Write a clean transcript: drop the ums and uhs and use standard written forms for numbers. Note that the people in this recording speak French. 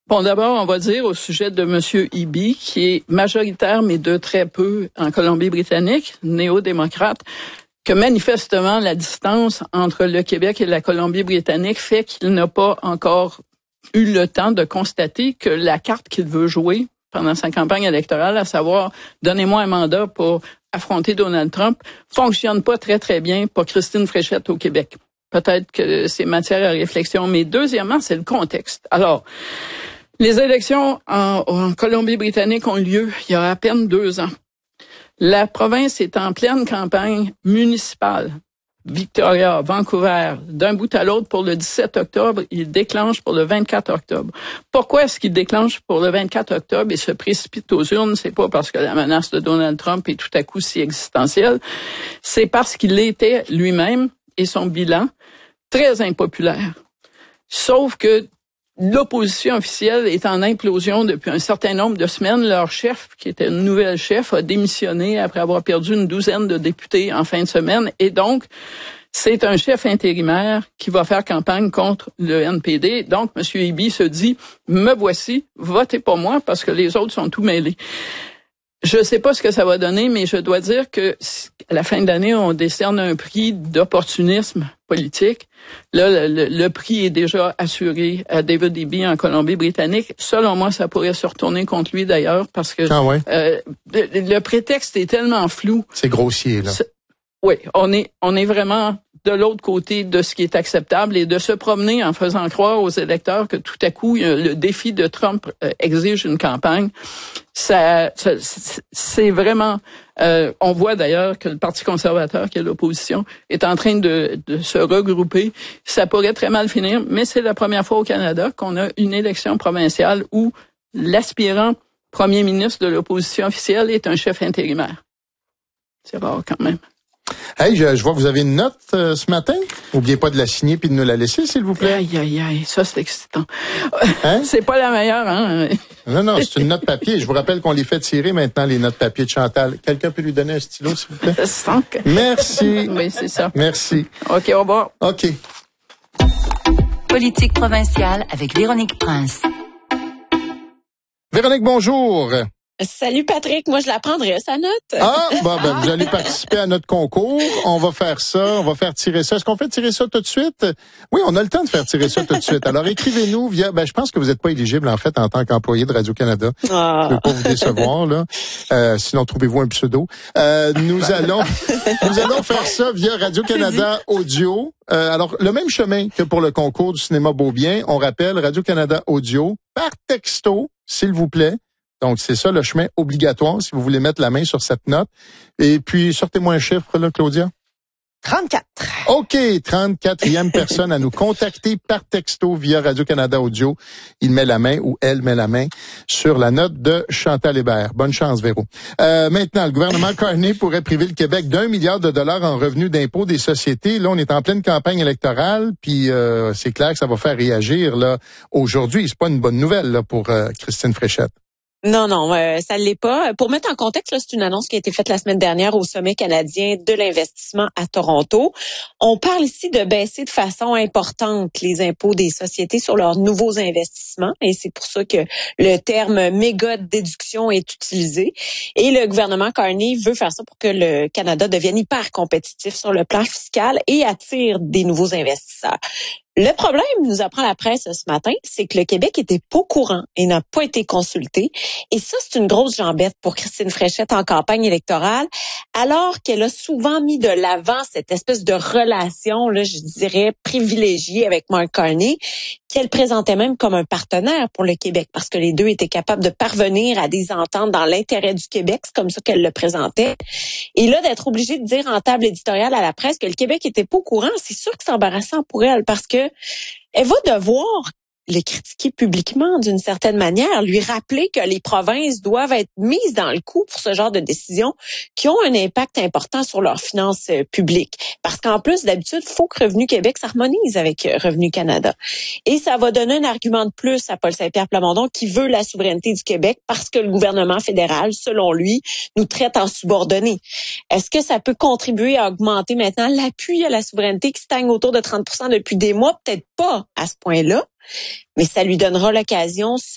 Bon, d'abord, on va dire au sujet de M. Eby, qui est majoritaire, mais de très peu en Colombie-Britannique, néo-démocrate, que manifestement, la distance entre le Québec et la Colombie-Britannique fait qu'il n'a pas encore eu le temps de constater que la carte qu'il veut jouer pendant sa campagne électorale, à savoir « donnez-moi un mandat pour affronter Donald Trump », fonctionne pas très, très bien pour Christine Fréchette au Québec. Peut-être que c'est matière à réflexion, mais deuxièmement, c'est le contexte. Alors, les élections en Colombie-Britannique ont lieu il y a à peine 2 ans. La province est en pleine campagne municipale. Victoria, Vancouver, d'un bout à l'autre pour le 17 octobre, il déclenche pour le 24 octobre. Pourquoi est-ce qu'il déclenche pour le 24 octobre et se précipite aux urnes? C'est pas parce que la menace de Donald Trump est tout à coup si existentielle. C'est parce qu'il était lui-même et son bilan très impopulaire. Sauf que l'opposition officielle est en implosion depuis un certain nombre de semaines. Leur chef, qui était une nouvelle chef, a démissionné après avoir perdu une 12aine de députés en fin de semaine. Et donc, c'est un chef intérimaire qui va faire campagne contre le NPD. Donc, M. Eby se dit, me voici, votez pour moi parce que les autres sont tout mêlés. Je ne sais pas ce que ça va donner, mais je dois dire que à la fin de l'année, on décerne un prix d'opportunisme politique. Là, le prix est déjà assuré à David Eby en Colombie-Britannique. Selon moi, ça pourrait se retourner contre lui d'ailleurs parce que le prétexte est tellement flou. C'est grossier, là. Oui, on est vraiment de l'autre côté de ce qui est acceptable et de se promener en faisant croire aux électeurs que tout à coup, le défi de Trump exige une campagne. C'est vraiment... on voit d'ailleurs que le Parti conservateur, qui est l'opposition, est en train de se regrouper. Ça pourrait très mal finir, mais c'est la première fois au Canada qu'on a une élection provinciale où l'aspirant premier ministre de l'opposition officielle est un chef intérimaire. C'est rare quand même. Hey, je vois que vous avez une note ce matin. N'oubliez pas de la signer puis de nous la laisser, s'il vous plaît. Aïe, ça c'est excitant. Hein? C'est pas la meilleure, hein? Non, c'est une note papier. Je vous rappelle qu'on les fait tirer maintenant, les notes papier de Chantal. Quelqu'un peut lui donner un stylo, s'il vous plaît? Merci. Oui, c'est ça. Merci. OK, au revoir. OK. Politique provinciale avec Véronique Prince. Véronique, bonjour. Salut Patrick, moi je la prendrais, sa note. Vous allez participer à notre concours. On va faire ça, on va faire tirer ça. Est-ce qu'on fait tirer ça tout de suite? Oui, on a le temps de faire tirer ça tout de suite. Alors écrivez-nous via, je pense que vous n'êtes pas éligible en fait en tant qu'employé de Radio-Canada. Je ne veux pas vous décevoir, là. Sinon, trouvez-vous un pseudo. Nous allons faire ça via Radio-Canada Audio. Alors, le même chemin que pour le concours du cinéma Beaubien. On rappelle Radio-Canada Audio par texto, s'il vous plaît. Donc, c'est ça le chemin obligatoire si vous voulez mettre la main sur cette note. Et puis, sortez-moi un chiffre, là, Claudia. 34. OK, 34e personne à nous contacter par texto via Radio-Canada Audio. Il met la main ou elle met la main sur la note de Chantal Hébert. Bonne chance, Véro. Maintenant, le gouvernement Carney pourrait priver le Québec d'1 milliard de dollars en revenus d'impôt des sociétés. Là, on est en pleine campagne électorale, puis c'est clair que ça va faire réagir là aujourd'hui. C'est pas une bonne nouvelle là pour Christine Fréchette. Non, ça l'est pas. Pour mettre en contexte, là, c'est une annonce qui a été faite la semaine dernière au Sommet canadien de l'investissement à Toronto. On parle ici de baisser de façon importante les impôts des sociétés sur leurs nouveaux investissements et c'est pour ça que le terme méga déduction est utilisé. Et le gouvernement Carney veut faire ça pour que le Canada devienne hyper compétitif sur le plan fiscal et attire des nouveaux investisseurs. Le problème, nous apprend la presse ce matin, c'est que le Québec était pas au courant et n'a pas été consulté. Et ça, c'est une grosse jambette pour Christine Fréchette en campagne électorale, alors qu'elle a souvent mis de l'avant cette espèce de relation, là, je dirais, privilégiée avec Mark Carney, qu'elle présentait même comme un partenaire pour le Québec, parce que les deux étaient capables de parvenir à des ententes dans l'intérêt du Québec, c'est comme ça qu'elle le présentait. Et là, d'être obligée de dire en table éditoriale à la presse que le Québec était pas au courant, c'est sûr que c'est embarrassant pour elle, parce que elle va devoir le critiquer publiquement d'une certaine manière, lui rappeler que les provinces doivent être mises dans le coup pour ce genre de décisions qui ont un impact important sur leurs finances publiques. Parce qu'en plus, d'habitude, il faut que Revenu Québec s'harmonise avec Revenu Canada. Et ça va donner un argument de plus à Paul Saint-Pierre Plamondon qui veut la souveraineté du Québec parce que le gouvernement fédéral, selon lui, nous traite en subordonnés. Est-ce que ça peut contribuer à augmenter maintenant l'appui à la souveraineté qui stagne autour de 30% depuis des mois? Peut-être pas à ce point-là. Mais ça lui donnera l'occasion